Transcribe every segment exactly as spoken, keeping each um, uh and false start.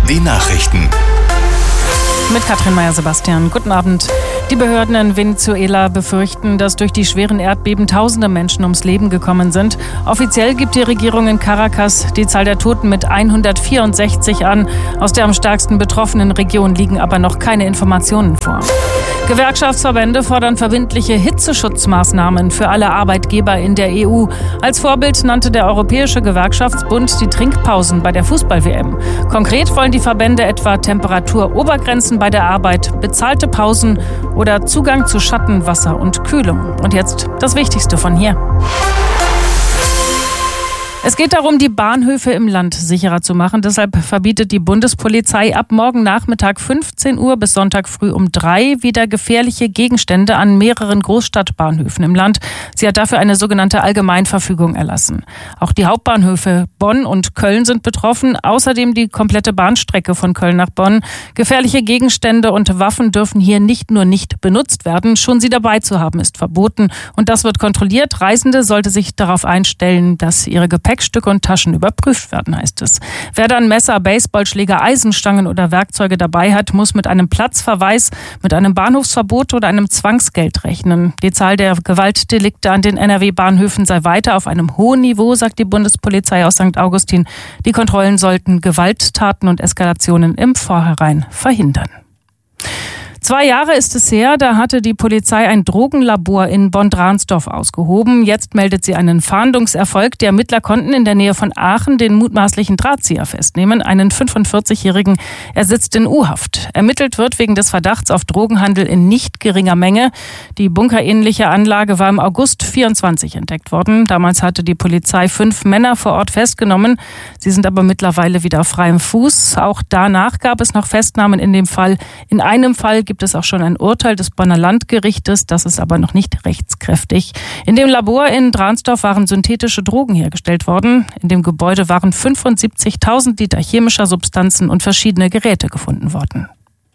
die Nachrichten. Mit Katrin Meyer-Sebastian. Guten Abend. Die Behörden in Venezuela befürchten, dass durch die schweren Erdbeben tausende Menschen ums Leben gekommen sind. Offiziell gibt die Regierung in Caracas die Zahl der Toten mit hundertvierundsechzig an. Aus der am stärksten betroffenen Region liegen aber noch keine Informationen vor. Gewerkschaftsverbände fordern verbindliche Hitzeschutzmaßnahmen für alle Arbeitgeber in der E U. Als Vorbild nannte der Europäische Gewerkschaftsbund die Trinkpausen bei der Fußball-W M. Konkret wollen die Verbände etwa Temperaturobergrenzen bei der Arbeit, bezahlte Pausen oder Zugang zu Schatten, Wasser und Kühlung. Und jetzt das Wichtigste von hier. Es geht darum, die Bahnhöfe im Land sicherer zu machen. Deshalb verbietet die Bundespolizei ab morgen Nachmittag fünfzehn Uhr bis Sonntag früh um drei wieder gefährliche Gegenstände an mehreren Großstadtbahnhöfen im Land. Sie hat dafür eine sogenannte Allgemeinverfügung erlassen. Auch die Hauptbahnhöfe Bonn und Köln sind betroffen. Außerdem die komplette Bahnstrecke von Köln nach Bonn. Gefährliche Gegenstände und Waffen dürfen hier nicht nur nicht benutzt werden. Schon sie dabei zu haben ist verboten. Und das wird kontrolliert. Reisende sollte sich darauf einstellen, dass ihre Gepäck Stücke und Taschen überprüft werden, heißt es. Wer dann Messer, Baseballschläger, Eisenstangen oder Werkzeuge dabei hat, muss mit einem Platzverweis, mit einem Bahnhofsverbot oder einem Zwangsgeld rechnen. Die Zahl der Gewaltdelikte an den N R W-Bahnhöfen sei weiter auf einem hohen Niveau, sagt die Bundespolizei aus Sankt Augustin. Die Kontrollen sollten Gewalttaten und Eskalationen im Vorhinein verhindern. Zwei Jahre ist es her, da hatte die Polizei ein Drogenlabor in Bonn-Dransdorf ausgehoben. Jetzt meldet sie einen Fahndungserfolg. Die Ermittler konnten in der Nähe von Aachen den mutmaßlichen Drahtzieher festnehmen, einen fünfundvierzigjährigen. Er sitzt in U-Haft. Ermittelt wird wegen des Verdachts auf Drogenhandel in nicht geringer Menge. Die bunkerähnliche Anlage war im August vierundzwanzig entdeckt worden. Damals hatte die Polizei fünf Männer vor Ort festgenommen. Sie sind aber mittlerweile wieder auf freiem Fuß. Auch danach gab es noch Festnahmen in dem Fall. In einem Fall gibt es auch schon ein Urteil des Bonner Landgerichtes, das ist aber noch nicht rechtskräftig. In dem Labor in Dransdorf waren synthetische Drogen hergestellt worden. In dem Gebäude waren fünfundsiebzigtausend Liter chemischer Substanzen und verschiedene Geräte gefunden worden.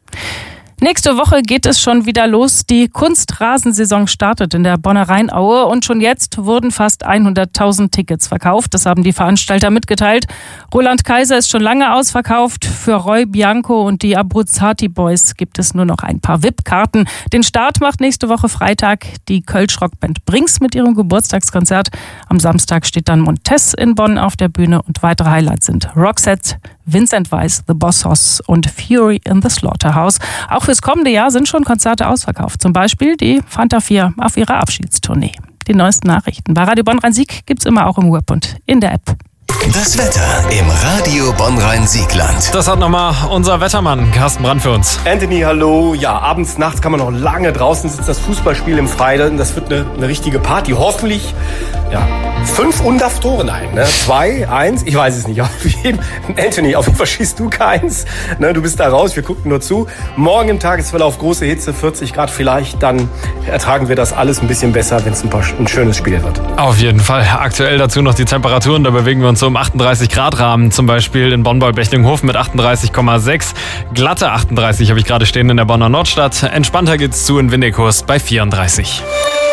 Nächste Woche geht es schon wieder los. Die Kunstrasensaison startet in der Bonner Rheinaue und schon jetzt wurden fast hunderttausend Tickets verkauft. Das haben die Veranstalter mitgeteilt. Roland Kaiser ist schon lange ausverkauft. Für Roy Bianco und die Abruzzati Boys gibt es nur noch ein paar V I P-Karten. Den Start macht nächste Woche Freitag die Kölsch-Rockband Brings mit ihrem Geburtstagskonzert. Am Samstag steht dann Montez in Bonn auf der Bühne und weitere Highlights sind Roxette, Vincent Weiss, The Boss Hoss und Fury in the Slaughterhouse. Auch fürs kommende Jahr sind schon Konzerte ausverkauft. Zum Beispiel die Fanta vier auf ihrer Abschiedstournee. Die neuesten Nachrichten bei Radio Bonn-Rhein-Sieg gibt's immer auch im Web und in der App. Das Wetter im Radio Bonn-Rhein-Siegland. Das hat nochmal unser Wettermann Carsten Brand für uns. Anthony, hallo. Ja, abends, nachts kann man noch lange draußen sitzen. Das Fußballspiel im Freien, das wird eine, eine richtige Party. Hoffentlich, ja, fünf Undaftoren ein. Ne? Zwei, eins, ich weiß es nicht. Auf jeden, Anthony, auf jeden Fall schießt du keins. Ne? Du bist da raus, wir gucken nur zu. Morgen im Tagesverlauf große Hitze, vierzig Grad vielleicht. Dann ertragen wir das alles ein bisschen besser, wenn es ein, paar, ein schönes Spiel wird. Auf jeden Fall. Aktuell dazu noch die Temperaturen. Da bewegen wir uns so im achtunddreißig Grad Rahmen. Zum Beispiel in Bonn-Bechlinghofen mit achtunddreißig Komma sechs. Glatte achtunddreißig habe ich gerade stehen in der Bonner Nordstadt. Entspannter geht's zu in Windighurst bei vierunddreißig.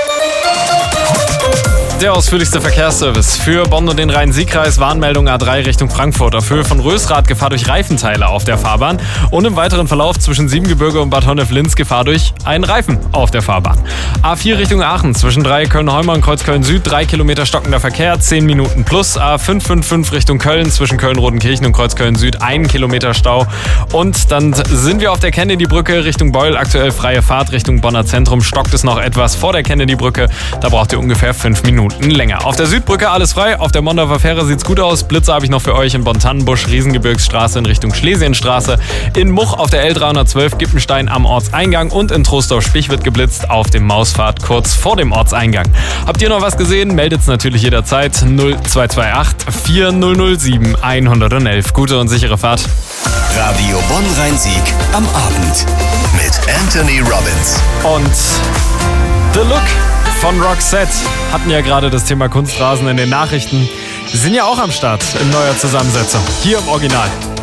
Der ausführlichste Verkehrsservice für Bonn und den Rhein-Sieg-Kreis. Warnmeldung A drei Richtung Frankfurt. Auf Höhe von Rösrath Gefahr durch Reifenteile auf der Fahrbahn. Und im weiteren Verlauf zwischen Siebengebirge und Bad Honnef-Linz Gefahr durch einen Reifen auf der Fahrbahn. A vier Richtung Aachen zwischen drei Köln-Holmer und Kreuzköln-Süd. drei Kilometer stockender Verkehr, zehn Minuten plus. A fünf fünf fünf Richtung Köln zwischen Köln-Rodenkirchen und Kreuzköln-Süd. ein Kilometer Stau. Und dann sind wir auf der Kennedy-Brücke Richtung Beul. Aktuell freie Fahrt Richtung Bonner Zentrum. Stockt es noch etwas vor der Kennedy-Brücke. Da braucht ihr ungefähr fünf Minuten länger. Auf der Südbrücke alles frei, auf der Mondorfer Fähre sieht's gut aus. Blitze habe ich noch für euch in Bonn-Tannenbusch, Riesengebirgsstraße in Richtung Schlesienstraße. In Much auf der L dreihundertzwölf Gippenstein am Ortseingang und in Troisdorf-Spich wird geblitzt auf dem Mausfahrt kurz vor dem Ortseingang. Habt ihr noch was gesehen? Meldet's natürlich jederzeit null zwei zwei acht vier null null sieben eins eins eins. Gute und sichere Fahrt. Radio Bonn-Rhein-Sieg am Abend mit Anthony Robbins. Und The Look von Roxette hatten ja gerade das Thema Kunstrasen in den Nachrichten. Sie sind ja auch am Start in neuer Zusammensetzung. Hier im Original.